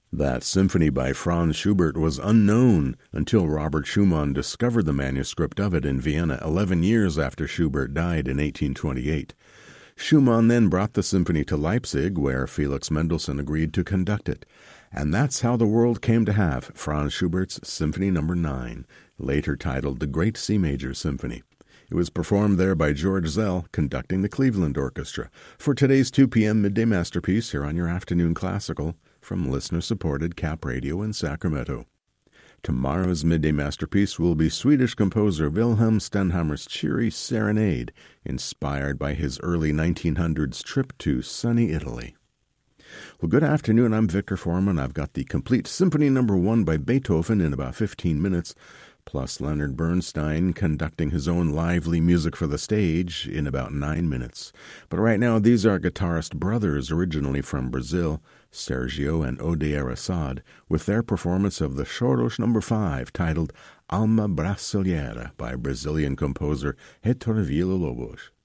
That symphony by Franz Schubert was unknown until Robert Schumann discovered the manuscript of it in Vienna 11 years after Schubert died in 1828. Schumann then brought the symphony to Leipzig, where Felix Mendelssohn agreed to conduct it. And that's how the world came to have Franz Schubert's Symphony No. 9, later titled the Great C Major Symphony. It was performed there by George Zell, conducting the Cleveland Orchestra, for today's 2 p.m. Midday Masterpiece here on your Afternoon Classical from listener-supported Cap Radio in Sacramento. Tomorrow's Midday Masterpiece will be Swedish composer Wilhelm Stenhammer's cheery Serenade, inspired by his early 1900s trip to sunny Italy. Well, good afternoon. I'm Victor Foreman. I've got the complete Symphony No. 1 by Beethoven in about 15 minutes, plus Leonard Bernstein conducting his own lively music for the stage in about 9 minutes. But right now, these are guitarist brothers originally from Brazil, Sergio and Odair Assad, with their performance of the Choros No. 5, titled Alma Brasileira by Brazilian composer Heitor Villa-Lobos.